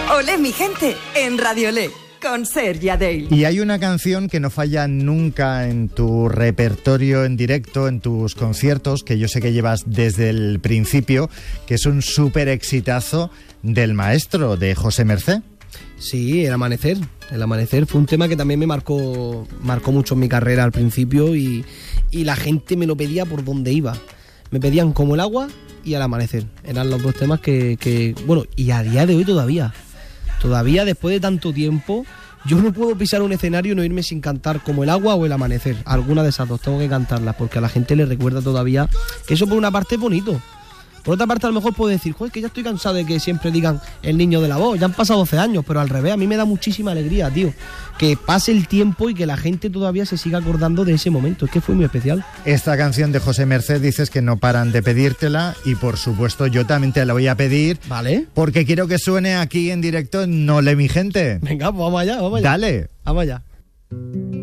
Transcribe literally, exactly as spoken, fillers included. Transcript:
Olé mi gente en Radio Olé con Sergia Dale. Y hay una canción que no falla nunca en tu repertorio en directo, en tus conciertos, que yo sé que llevas desde el principio, que es un súper exitazo del maestro, de José Mercé. Sí, El Amanecer. El Amanecer fue un tema que también me marcó, marcó mucho en mi carrera al principio y, y la gente me lo pedía por donde iba. Me pedían Como el agua y Al amanecer. Eran los dos temas que, que... Bueno, y a día de hoy todavía. Todavía, después de tanto tiempo, yo no puedo pisar un escenario y no irme sin cantar Como el agua o El amanecer. Alguna de esas dos tengo que cantarlas porque a la gente le recuerda todavía que eso por una parte es bonito. Por otra parte, a lo mejor puedo decir, joder, que ya estoy cansado de que siempre digan el niño de la voz. Ya han pasado doce años, pero al revés, a mí me da muchísima alegría, tío. Que pase el tiempo y que la gente todavía se siga acordando de ese momento. Es que fue muy especial. Esta canción de José Mercé dices que no paran de pedírtela y, por supuesto, yo también te la voy a pedir. Vale. Porque quiero que suene aquí en directo en Olé mi gente. Venga, pues vamos allá, vamos allá. Dale. Vamos allá.